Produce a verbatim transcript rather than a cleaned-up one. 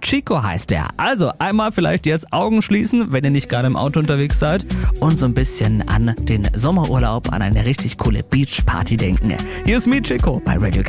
Chico heißt der. Also einmal vielleicht jetzt Augen schließen, wenn ihr nicht gerade im Auto unterwegs seid und so ein bisschen an den Sommerurlaub, an eine richtig coole Beachparty denken. Hier ist Me Chico bei Radio